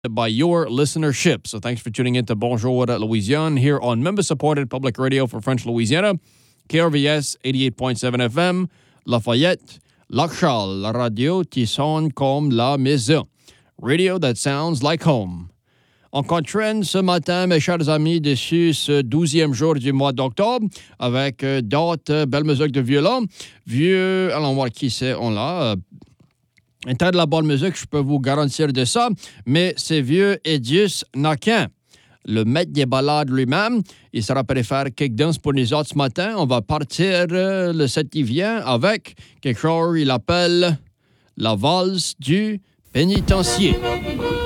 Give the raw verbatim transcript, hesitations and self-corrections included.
by your listenership. So thanks for tuning in to Bonjour Louisiane here on member-supported public radio for French Louisiana, K R V S eighty-eight point seven F M, Lafayette, Lac-Charles, la radio qui sonne comme la maison. Radio that sounds like home. On contraîne ce matin, mes chers amis, dessus ce douzième jour du mois d'octobre, avec euh, d'autres belles musiques de violon. Vieux, allons voir qui c'est, on l'a. Euh, un tas de la bonne musique, je peux vous garantir de ça, mais c'est vieux Edius Naquin, le maître des ballades lui-même. Il sera prêt à faire quelques danses pour nous autres ce matin. On va partir euh, le sept qui vient avec quelque chose qu'il appelle la valse du pénitencier.